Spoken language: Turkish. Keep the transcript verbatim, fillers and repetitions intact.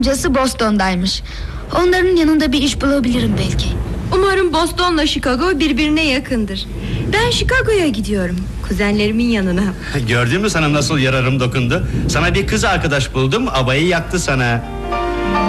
Amcası Boston'daymış. Onların yanında bir iş bulabilirim belki. Umarım Boston'la Chicago birbirine yakındır. Ben Chicago'ya gidiyorum, kuzenlerimin yanına. Gördün mü sana nasıl yararım dokundu? Sana bir kız arkadaş buldum, abayı yaktı sana.